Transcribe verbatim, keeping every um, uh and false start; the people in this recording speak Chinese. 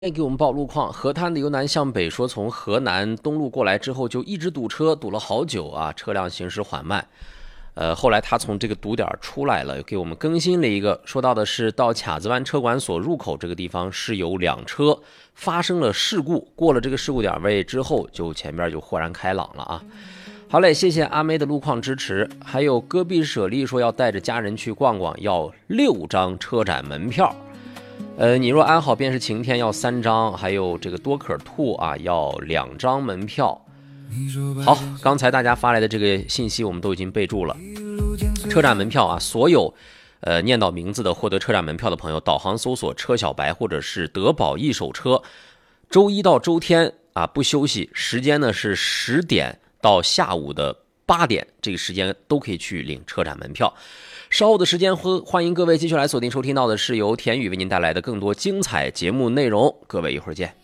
给我们报路况，河滩的由南向北说，从河南东路过来之后就一直堵车，堵了好久啊，车辆行驶缓慢。呃，后来他从这个堵点出来了，给我们更新了一个，说到的是到卡子湾车管所入口这个地方是有两车发生了事故，过了这个事故点位之后，就前面就豁然开朗了啊。好嘞，谢谢阿妹的路况支持。还有戈壁舍利说要带着家人去逛逛，要六张车展门票。呃，你若安好便是晴天要三张，还有这个多可兔啊要两张门票。好，刚才大家发来的这个信息我们都已经备注了。车展门票啊，所有呃念到名字的获得车展门票的朋友，导航搜索车小白或者是德宝一手车，周一到周天啊不休息，时间呢是十点到下午的八点，这个时间都可以去领车展门票。稍后的时间，欢迎各位继续来锁定收听到的是由田宇为您带来的更多精彩节目内容。各位一会儿见。